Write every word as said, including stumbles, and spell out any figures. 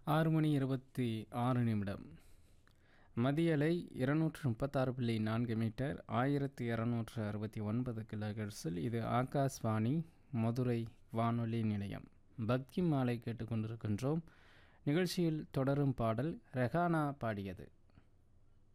ஆறு மணி இருபத்தி ஆறு நிமிடம். மதியலை இருநூற்று முப்பத்தாறு புள்ளி நான்கு மீட்டர் ஆயிரத்தி இரநூற்று அறுபத்தி ஒன்பது கிலோஹெர்ட்ஸில் இது ஆகாஷ்வாணி மதுரை வானொலி நிலையம். பக்தி மாலை கேட்டுக்கொண்டிருக்கின்றோம். நிகழ்ச்சியில் தொடரும் பாடல் ரெஹானா பாடியது.